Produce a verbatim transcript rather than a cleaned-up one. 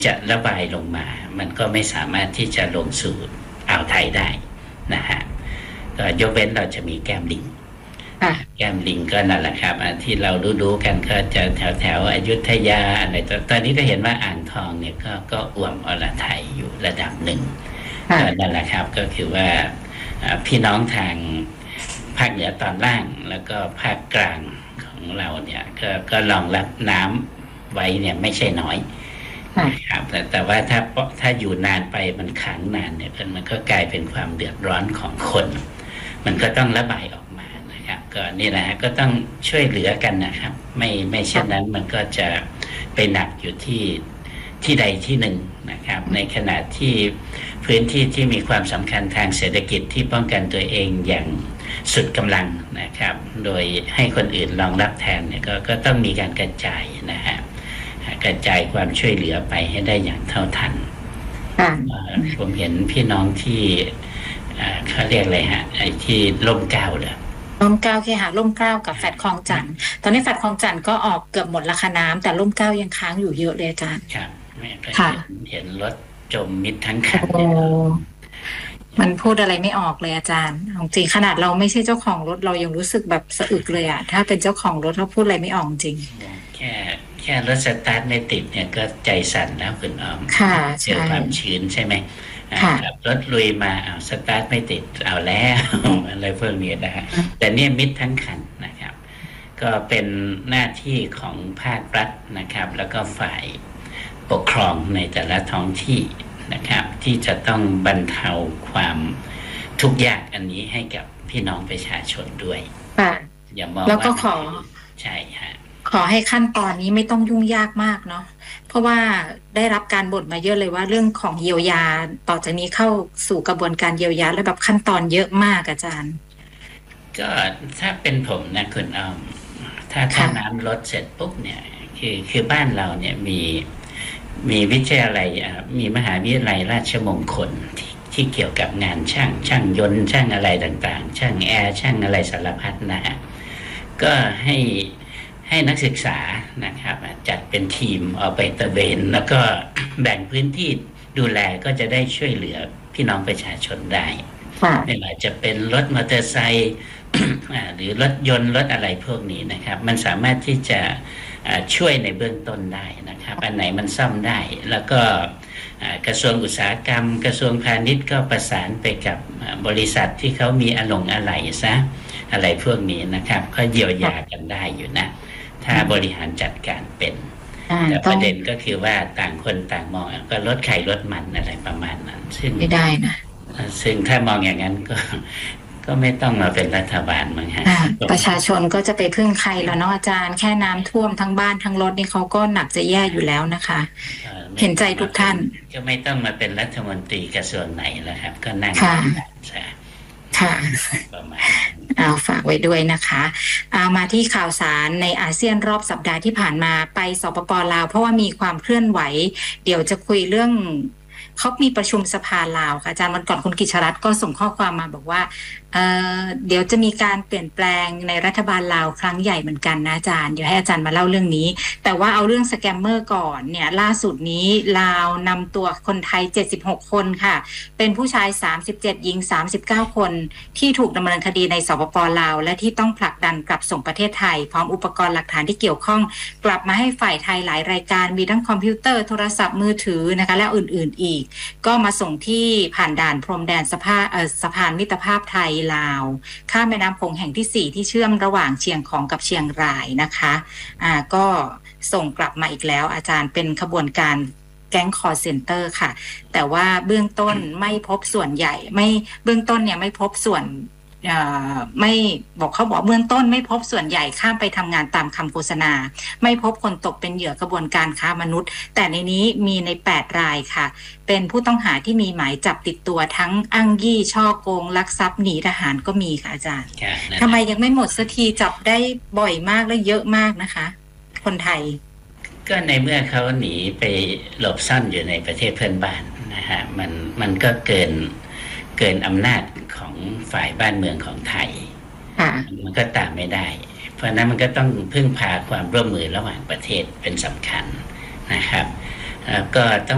จะระบายลงมามันก็ไม่สามารถที่จะลงสู่อ่าวไทยได้นะฮะก็ยกเว้นเราจะมีแก้มลิงแก้มลิงก็นั่นแหละครับที่เรารู้ๆกันก็จะแถวแถวอยุธยาอะไรตอนนี้ก็เห็นว่าอ่างทองเนี่ยก็ก็อ่วมอรไทยอยู่ระดับหนึ่งก็นั่นแหละครับก็คือว่าพี่น้องทางภาคเหนือตอนล่างแล้วก็ภาคกลางของเราเนี่ยก็ก็รองรับน้ำไว้เนี่ยไม่ใช่น้อยครับแต่แต่ว่าถ้าถ้าอยู่นานไปมันขังนานเนี่ยมันก็กลายเป็นความเดือดร้อนของคนมันก็ต้องระบายออกมานะครับก็นี่แหละก็ต้องช่วยเหลือกันนะครับไม่ไม่เช่นนั้นมันก็จะไปหนักอยู่ที่ที่ใดที่หนึ่งนะครับในขณะที่พื้นที่ที่มีความสำคัญทางเศรษฐกิจที่ป้องกันตัวเองอย่างสุดกำลังนะครับโดยให้คนอื่นรองรับแทนเนี่ยก็ก็ต้องมีการกระจายนะฮะกระจายความช่วยเหลือไปให้ได้อย่างเท่าทันผมเห็นพี่น้องที่เขาเรียกอะไรฮะไอ้ที่ร่มเกล้าเลยร่มเกล้าคือหาร่มเกล้ากับแฟดคลองจันทร์ตอนนี้แฟดคลองจันทร์ก็ออกเกือบหมดราคาน้ำแต่ร่มเกล้ายังค้างอยู่เยอะเลยอาจารย์ครับเห็นรถจมมิดทั้งคันมันพูดอะไรไม่ออกเลยอาจารย์จริงขนาดเราไม่ใช่เจ้าของรถเรายังรู้สึกแบบสะอึกเลยอะถ้าเป็นเจ้าของรถเขาพูดอะไรไม่ออกจริงแค่แค่รถสตาร์ทไม่ติดเนี่ยก็ใจสั่นแล้วคุณอ้อมเจอความชื้นใช่ไหมรถลุยมาเอาสตาร์ทไม่ติดเอาแล้วอะไรพวกนี้นะฮะแต่เนี่ยมิดทั้งคันนะครับก็เป็นหน้าที่ของภาครัฐนะครับแล้วก็ฝ่ายปกครองในแต่ละท้องที่นะครับที่จะต้องบรรเทาความทุกข์ยากอันนี้ให้กับพี่น้องประชาชนด้วยอย่ามองว่าแล้วก็ขอใช่ฮะขอให้ขั้นตอนนี้ไม่ต้องยุ่งยากมากเนาะเพราะว่าได้รับการบ่นมาเยอะเลยว่าเรื่องของเยียวยาต่อจากนี้เข้าสู่กระบวนการเยียวยาและแบบขั้นตอนเยอะมากอาจารย์ก็ถ้าเป็นผมนะคุณอ้อมถ้าถ้าน้ำลดเสร็จปุ๊บเนี่ยคือคือบ้านเราเนี่ยมีมีวิทยาลัยมีมหาวิทยาลัยราชมงคลที่ที่เกี่ยวกับงานช่างช่างยนต์ช่างอะไรต่างๆช่างแอร์ช่างอะไรสารพัดนะฮะก็ให้ให้นักศึกษานะครับจัดเป็นทีมออกไปตระเวนแล้วก็แบ่งพื้นที่ดูแลก็จะได้ช่วยเหลือพี่น้องประชาชนได้ไม่ว่าจะเป็นรถมอเตอร์ไซค์หรือรถยนต์รถอะไรพวกนี้นะครับมันสามารถที่จะช่วยในเบื้องต้นได้นะครับอันไหนมันซ่อมได้แล้วก็กระทรวงอุตสาหกรรมกระทรวงพาณิชย์ก็ประสานไปกับบริษัทที่เขามีอลงอะไหล่ซะอะไรพวกนี้นะครับก็เยียวยากันได้อยู่นะถ้าบริหารจัดการเป็นแต่ประเด็นก็คือว่าต่างคนต่างมองก็ลดไข่ลดมันอะไรประมาณนั้นซึ่งไม่ได้นะซึ่งถ้ามองอย่างนั้นก็ก็ไม่ต้องมาเป็นรัฐบาลมั้งฮะประชาชนก็จะไปพึ่งใครแล้วเนาะอาจารย์แค่น้ำท่วมทั้งบ้านทั้งรถนี่เขาก็หนักจะแย่อยู่แล้วนะคะเห็นใจทุกท่านก็ไม่ต้องมาเป็นรัฐมนตรีกระทรวงไหนแล้วครับก็นั่งใช่ค่ะเอาฝากไว้ด้วยนะคะเอามาที่ข่าวสารในอาเซียนรอบสัปดาห์ที่ผ่านมาไปสปป.ลาวเพราะว่ามีความเคลื่อนไหวเดี๋ยวจะคุยเรื่องเขามีประชุมสภาลาวค่ะอาจารย์วันก่อนคุณกิจรัตน์ก็ส่งข้อความมาบอกว่าเอ่อเดี๋ยวจะมีการเปลี่ยนแปลงในรัฐบาลลาวครั้งใหญ่เหมือนกันนะอาจารย์เดี๋ยวให้อาจารย์มาเล่าเรื่องนี้แต่ว่าเอาเรื่องสแกมเมอร์ก่อนเนี่ยล่าสุดนี้ลาวนำตัวคนไทยเจ็ดสิบหกคนค่ะเป็นผู้ชายสามสิบเจ็ดหญิงสามสิบเก้าคนที่ถูกดำเนินคดีในสปป.ลาวและที่ต้องผลักดันกลับส่งประเทศไทยพร้อมอุปกรณ์หลักฐานที่เกี่ยวข้องกลับมาให้ฝ่ายไทยหลายรายการมีทั้งคอมพิวเตอร์โทรศัพท์มือถือนะคะและอื่นๆอีกก็มาส่งที่ผ่านด่านพรมแดนสะพานเอ่อสะพานมิตรภาพไทยลาวข้ามแม่น้ำโขงแห่งที่สี่ที่เชื่อมระหว่างเชียงของกับเชียงรายนะคะอ่าก็ส่งกลับมาอีกแล้วอาจารย์เป็นขบวนการแก๊งคอลเซ็นเตอร์ค่ะแต่ว่าเบื้องต้นไม่พบส่วนใหญ่ไม่เบื้องต้นเนี่ยไม่พบส่วนไม่บอกเขาบอกเบื้องต้นไม่พบส่วนใหญ่ข้ามไปทำงานตามคำโฆษณาไม่พบคนตกเป็นเหยื่อกระบวนการค้ามนุษย์แต่ในนี้มีในแปดรายค่ะเป็นผู้ต้องหาที่มีหมายจับติดตัวทั้งอ้างยี่ช่อโกงลักทรัพย์หนีทหารก็มีค่ะอาจารย์ทำไมยังไม่หมดสักทีจับได้บ่อยมากและเยอะมากนะคะคนไทยก็ในเมื่อเขาหนีไปหลบซ่อนอยู่ในประเทศเพื่อนบ้านนะฮะมันมันก็เกินเกินอำนาจของฝ่ายบ้านเมืองของไทยมันก็ตามไม่ได้เพราะนั้นมันก็ต้องพึ่งพาความร่วมมือระหว่างประเทศเป็นสำคัญนะครับก็ต้อง